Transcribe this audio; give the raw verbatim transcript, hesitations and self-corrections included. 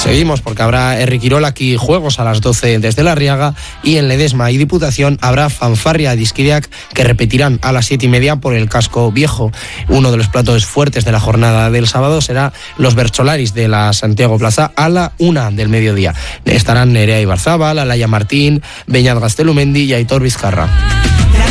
Seguimos porque habrá Herri Kirol aquí juegos a las doce desde La Riaga, y en Ledesma y Diputación habrá fanfarria Dizkideak que repetirán a las siete y media por el casco viejo. Uno de los platos fuertes de la jornada del sábado será los Bercholaris de la Santiago Plaza a la una del mediodía. Estarán Nerea Ibarzábal, Alaya Martín, Beñat Gastelumendi y Aitor Vizcarra.